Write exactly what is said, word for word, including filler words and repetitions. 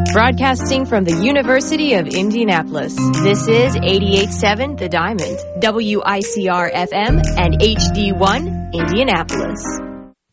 Broadcasting from the University of Indianapolis, this is eighty-eight point seven The Diamond, W I C R F M, and H D one, Indianapolis.